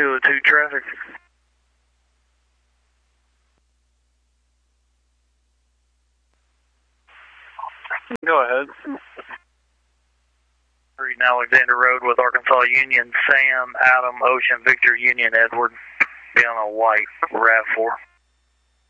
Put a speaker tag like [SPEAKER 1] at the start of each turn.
[SPEAKER 1] 202 traffic.
[SPEAKER 2] Go ahead.
[SPEAKER 1] Street and Alexander Road with Arkansas Union, Sam, Adam, Ocean, Victor, Union, Edward. Be on a white RAV4.